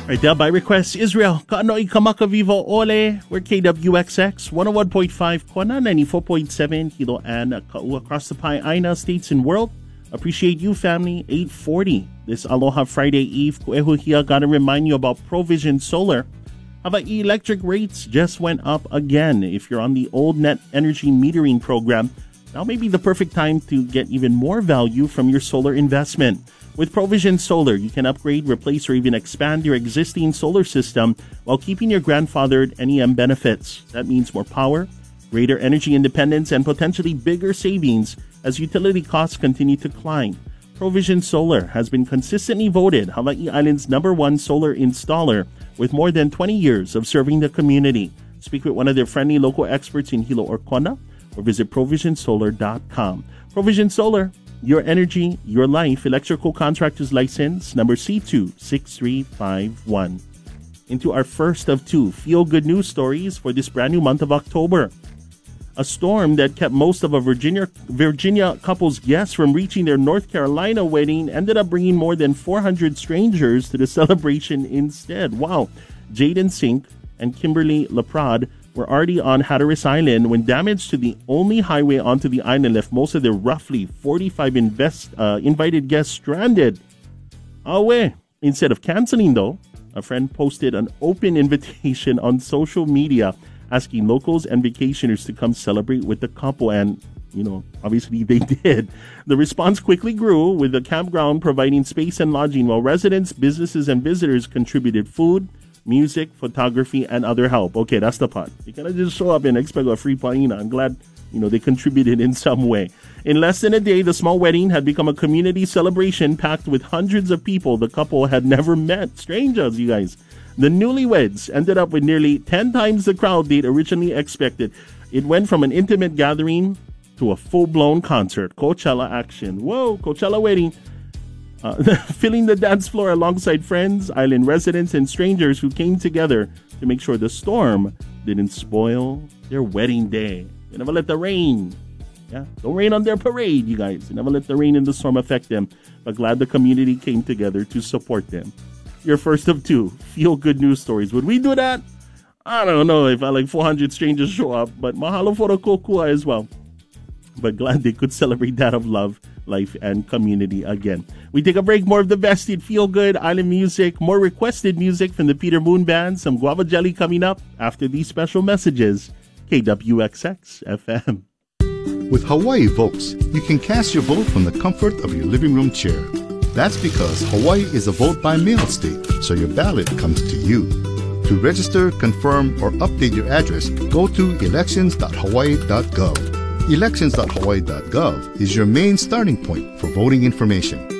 Right there by request, Israel. Kaanoy Kamaka Vivo Ole. We're KWXX 101.5 Kona, 94.7 Hilo and Ka'u across the Aina states and world. Appreciate you, family. 8:40 this Aloha Friday Eve. Kuehuhia, gotta remind you about Provision Solar. Hawaii electric rates just went up again. If you're on the old net energy metering program, now may be the perfect time to get even more value from your solar investment. With Provision Solar, you can upgrade, replace, or even expand your existing solar system while keeping your grandfathered NEM benefits. That means more power, greater energy independence, and potentially bigger savings as utility costs continue to climb. Provision Solar has been consistently voted Hawaii Island's #1 solar installer with more than 20 years of serving the community. Speak with one of their friendly local experts in Hilo or Kona or visit provisionsolar.com. Provision Solar, your energy, your life. Electrical Contractors License number C26351. Into our first of two feel-good news stories for this brand new month of October. A storm that kept most of a Virginia couple's guests from reaching their North Carolina wedding ended up bringing more than 400 strangers to the celebration instead. Wow. Jaden Sink and Kimberly Laprade were already on Hatteras Island when damage to the only highway onto the island left most of their roughly 45 invited guests stranded. Instead of canceling, though, a friend posted an open invitation on social media asking locals and vacationers to come celebrate with the couple, and, obviously they did. The response quickly grew, with the campground providing space and lodging while residents, businesses, and visitors contributed food, music, photography, and other help. Okay, that's the part. You cannot just show up and expect a free paina. I'm glad, they contributed in some way. In less than a day, the small wedding had become a community celebration packed with hundreds of people the couple had never met. Strangers, you guys. The newlyweds ended up with nearly 10 times the crowd they'd originally expected. It went from an intimate gathering to a full-blown concert. Coachella action. Whoa, Coachella wedding. Filling the dance floor alongside friends, island residents, and strangers who came together to make sure the storm didn't spoil their wedding day. They never let the rain. Don't rain on their parade, you guys. They never let the rain and the storm affect them. But glad the community came together to support them. Your first of two feel-good news stories. Would we do that? I don't know if 400 strangers show up, but mahalo for the kokua as well. But glad they could celebrate that of love, life, and community again. We take a break. More of the best in feel-good island music, more requested music from the Peter Moon Band, some guava jelly coming up after these special messages. KWXX FM. With Hawaii Votes, you can cast your vote from the comfort of your living room chair. That's because Hawaii is a vote-by-mail state, so your ballot comes to you. To register, confirm, or update your address, go to elections.hawaii.gov. Elections.hawaii.gov is your main starting point for voting information.